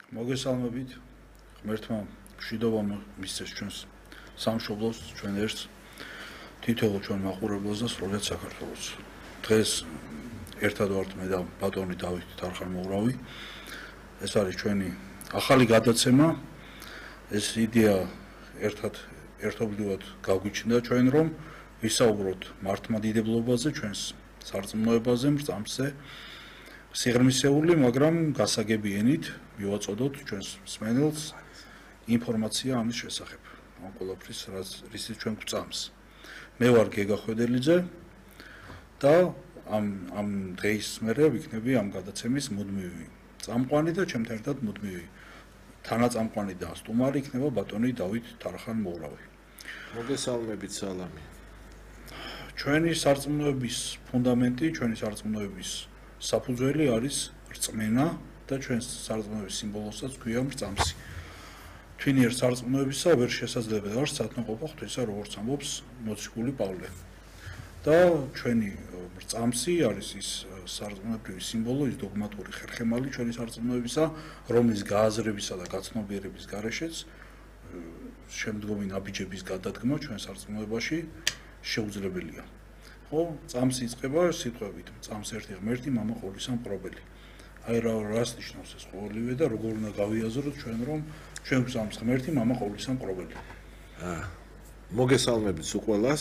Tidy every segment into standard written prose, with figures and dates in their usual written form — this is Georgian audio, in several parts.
მოგესალმებით. ღმერთმა მშვიდობა მისცეს ჩვენს სამშობლოს, ჩვენ ერთს, თითოეულ ჩვენ მაყურებლებს და სრულიად საქართველოს. დღეს ერთად ვართ მე და ბატონი დავით თარხან-მოურავი. ეს არის ჩვენი ახალი გადაცემა. ეს იდეა ერთობლივად გაგვიჩნდა ჩვენ, რომ ვისაუბროთ მართლმადიდებლობაზე, ჩვენს სარწმუნოებაზე, მრწამსზე. სიღრმისეული, მაგრამ გასაგები ენით მივაწოდოთ ჩვენს მსმენელს ინფორმაცია ამის შესახებ. ამ ყველაფრის რისიც ჩვენ გვწამს. მე ვარ გეგა ხვედელიძე და ამ დღის მერე ვიქნები ამ გადაცემის მუდმივი წამყვანი და ჩემთან ერთად მუდმივი თანაწამყვანი და სტუმარი იქნება ბატონი დავით თარხან-მოურავი. მოგესალმებით, სალამი. ჩვენი სარწმუნოების ფუნდამენტი, ჩვენი სარწმუნოების საფუძველი არის რწმენა და ჩვენს სარწმუნოების სიმბოლოსაც ქვია მრწამსი. თვინიერ სარწმუნოებისა ვერ შესაძლებელი არ სათნოყოფა ღვთისა, როგორც ამბობს მოციქული პავლე. და ჩვენი მრწამსი არის ის სარწმუნოებრივი სიმბოლო, ის დოგმატური ხერხემალი ჩვენი სარწმუნოებისა, რომლის გააზრებისა და გაცნობიერების გარეშეც შემდგომი ნაბიჯების გადადგმა ჩვენ სარწმუნოებაში შეუძლებელია. ხო, წამსი იწყება სიტყვებით, წამს ერთი ღმერთი, მამა ყოვლისა მყრობელი. აი რას ნიშნავს ეს ყოველივე და როგორ უნდა გავიაზროთ ჩვენ, რომ ჩვენ გვწამს ღმერთი, მამა ყოვლისა მყრობელი. მოგესალმებით სულ.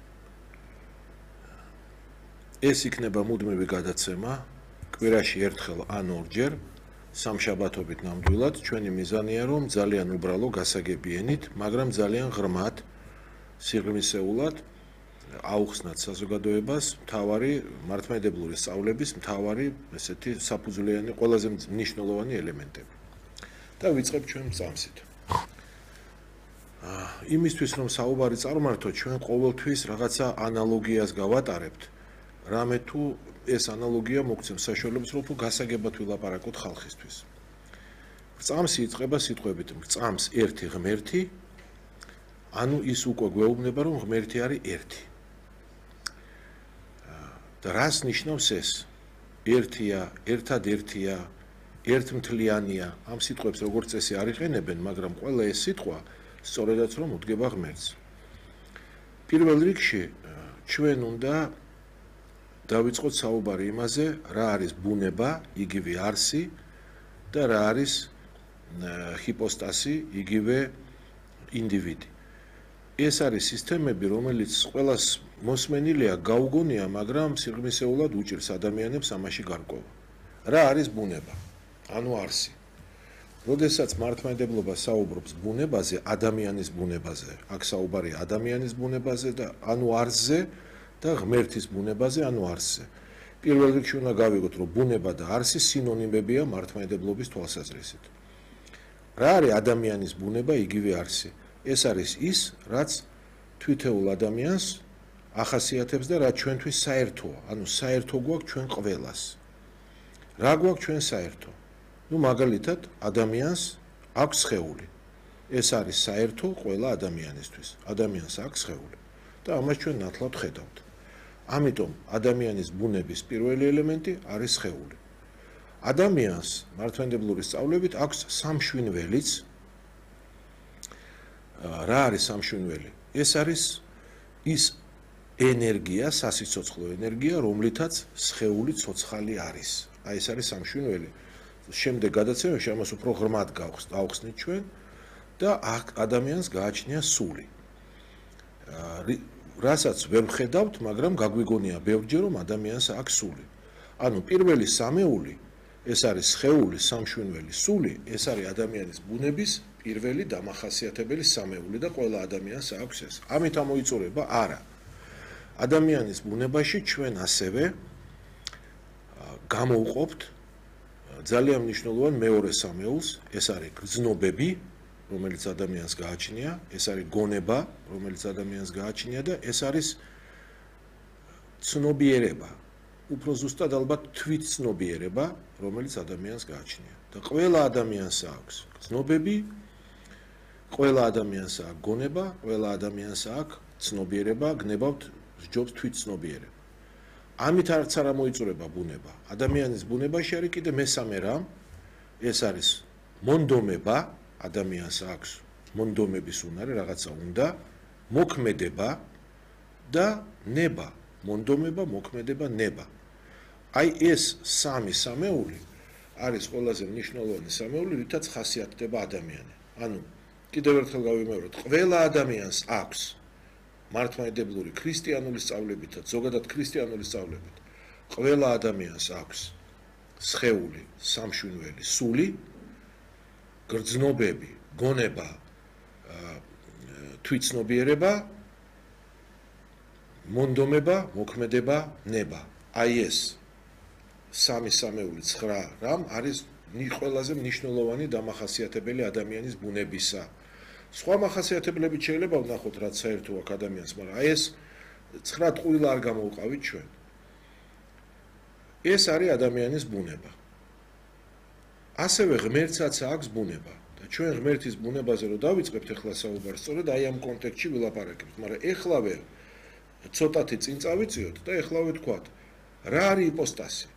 ეს იქნება მუდმივი გადაცემა, კვირაში ერთხელ ან ორჯერ, სამშაბათობით ნამდვილად. ჩვენი მიზანია, რომ ძალიან უბრალო გასაგები ენით, მაგრამ ძალიან ღრმად, სიღრმისეულად აუხსნათ საზოგადოებას მთავარი მართლმადიდებლური სწავლების მთავარი ესეთი საფუძვლიანი, ყველაზე მნიშვნელოვანი ელემენტები. და ვიწყებ ჩვენ მწამსით. იმისთვის რომ საუბარი წარმართოთ, ჩვენ ყოველთვის რაღაცა ანალოგიას გავატარებთ. რამე თუ ეს ანალოგია მოგცემს საშუალებას, რომ თუ გასაგებად ვილაპარაკოთ ხალხისთვის. მწამსი იწყება სიტყვებით მწამს ერთი ღმერთი, ანუ ის უკვე გვეუბნება, რომ ღმერთი არის ერთი. და რას ნიშნავს ეს? ერთია, ერთადერთია, ერთმთლიანია. ამ სიტყვებს როგორც წესი არ იყენებენ, მაგრამ ყველა ეს სიტყვა სწორედაც რომ უდგება ღმერთს. პირველ რიგში ჩვენ უნდა დავიწყოთ საუბარი იმაზე, რა არის ბუნება, იგივე არსი და რა არის ჰიპოსტასი, იგივე ინდივიდი. ეს არის სისტემები, რომელიც ყველას მოსმენილია, გაუგონია, მაგრამ სიღრმისეულად უჭირს ადამიანებს ამაში გარკვევა. რა არის ბუნება? ანუ არსი. როდესაც მართლმადიდებლობა საუბრობს ბუნებაზე, ადამიანის ბუნებაზე, აქ საუბარია ადამიანის ბუნებაზე და ანუ არსზე და ღმერთის ბუნებაზე, ანუ არსზე. პირველ რიგში უნდა გავიგოთ, რომ ბუნება და არსი სინონიმებია მართლმადიდებლობის თვალსაზრისით. რა არის ადამიანის ბუნება, იგივე არსი? ეს არის ის, რაც თვითეულ ადამიანს ახასიათებს და რაც ჩვენთვის საერთოა, ანუ საერთო გვაქვს ჩვენ ყველას. რა გვაქვს ჩვენ საერთო? ნუ მაგალითად, ადამიანს აქვს სხეული. ეს არის საერთო ყველა ადამიანისთვის. ადამიანს აქვს სხეული და ამას ჩვენ ნათლად ხედავთ. ამიტომ ადამიანის ბუნების პირველი ელემენტი არის სხეული. ადამიანს მართლმადიდებლური სწავლებით აქვს სამშვინველიც. რა არის სამშვინველი? ეს არის ის ენერგია, სასიცოცხლო ენერგია, რომლითაც სხეული ცოცხალი არის. აი ეს არის სამშვინველი. შემდეგ გადაცემებში ამას უფრო ღრმად გავხსნით ჩვენ და ადამიანს გააჩნია სული. რასაც ვერ ვხედავთ, მაგრამ გაგვიგონია ბევრჯერ, რომ ადამიანს აქვს სული. ანუ პირველი სამეული, ეს არის სხეული, სამშვინველი, სული, ეს არის ადამიანის ბუნების პირველი დამახასიათებელი სამეული და ყველა ადამიანს აქვს ეს. ამით ამოიწურება? არა. ადამიანის ბუნებაში ჩვენ ასევე გამოვყოფთ ძალიან მნიშვნელოვან მეორე სამეულს, ეს არის გრძნობები, რომელიც ადამიანს გააჩნია, ეს არის გონება, რომელიც ადამიანს გააჩნია და ეს არის ცნობიერება. უფრო ზუსტად ალბათ თვითცნობიერება, რომელიც ადამიანს გააჩნია. და ყველა ადამიანს აქვს გრძნობები, ყველა ადამიანს აქვს გონება, ყველა ადამიანს აქვს ცნობიერება, გნებავთ სჯობს თვითცნობიერება. ამით არც არ მოიწურება ბუნება. ადამიანის ბუნებაში არის კიდე მესამე რამ, ეს არის მონდომება ადამიანს აქვს მონდომების უნარი რაღაცა უნდა მოქმედება და ნება მონდომება მოქმედება ნება აი ეს სამი სამეული არის ყველაზე მნიშვნელოვანი სამეული რითაც ხასიათდება ადამიანი ანუ კიდევ ერთხელ გავიმეორებ ყველა ადამიანს აქვს მართლმადიდებლური ქრისტიანული სწავლებითაც ზოგადად ქრისტიანული სწავლებით ყველა ადამიანს აქვს სხეული სამშვინველი სული გრძნობები გონება თვითცნობიერება მონდომება მოქმედება ნება აი ეს სამი სამეული 9 რამ არის ყველაზე მნიშვნელოვანი დამახასიათებელი ადამიანის ბუნებისა სხვა მახასიათებლებით შეიძლება ვნახოთ რაც საერთო აქვს ადამიანს მაგრამ აი ეს 9 ტყუილა არ გამოვყავით ჩვენ ეს არის ადამიანის ბუნება ასევე ღმერთსაც აქვს ბუნება და ჩვენ ღმერთის ბუნებაზე რომ დავიწყებთ ახლა საუბარს სწორედ აი ამ კონტექსტში ვილაპარაკებთ მაგრამ ეხლავე ცოტათი წინ წავიწიოთ და ეხლავე თქვათ რა არის იპოსტასი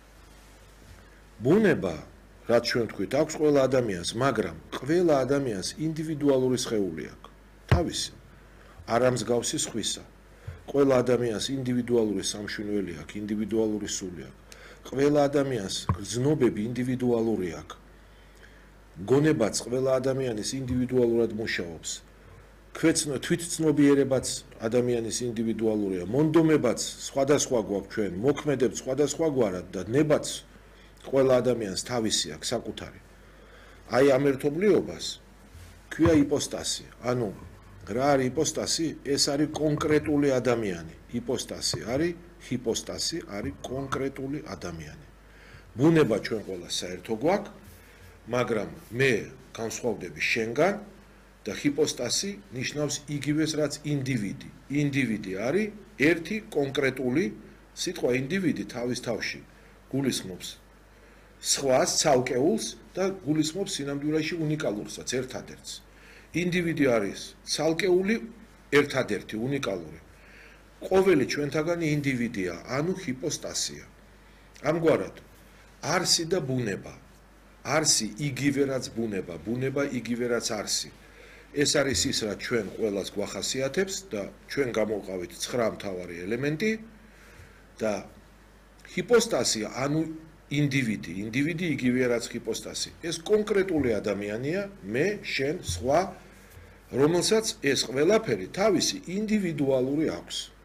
ბუნება რაც ჩვენ თქვით აქვს ყველა ადამიანს მაგრამ ყველა ადამიანს ინდივიდუალური სხეული აქვს თავისი არა მსგავსი სხვისა ყველა ადამიანს ინდივიდუალური სამშვინველი აქვს ინდივიდუალური სული აქვს ყველა ადამიანს გრძნობები ინდივიდუალური აქვს გონებაც ყველა ადამიანის ინდივიდუალურად მუშაობს თვითცნობიერებაც ადამიანის ინდივიდუალურია მონდომებაც სხვადასხვა გვაქვს ჩვენ მოქმედებს სხვადასხვა გვარად და ლებაც ყველა ადამიანს თავისი აქვს საკუთარი აი ამ ერთობლიობას ქვია იპოსტასი ანუ რა არის იპოსტასი ეს არის კონკრეტული ადამიანი იპოსტასი არის ჰიპოსტასი არის კონკრეტული ადამიანი ბუნება ჩვენ ყველა საერთო გვაქვს მაგრამ მე განსხვავდები შენგან და ჰიპოსტასი ნიშნავს იგივეს რაც ინდივიდი ინდივიდი არის ერთი კონკრეტული სიტყვა ინდივიდი თავის თავში გულისხმობს სხვას ცალკეულს და გულისხმობს სინამდვილეში უნიკალურსაც ერთადერთს ინდივიდი არის ცალკეული ერთადერთი უნიკალური ყოველი ჩვენთაგანი ინდივიდია ანუ ჰიპოსტასია ამგვარად არსი და ბუნება არსი იგივე რაც ბუნება ბუნება იგივე რაც არსი ეს არის ის რაც ჩვენ ყველას გვახასიათებს და ჩვენ გამოვყავით 9 მთავარი ელემენტი და ჰიპოსტასია ანუ ინდივიდი იგივეა რაც ჰიპოსტასი ეს კონკრეტული ადამიანია მე შენ სხვა რომელსაც ეს ყველაფერი თავისი ინდივიდუალური აქვს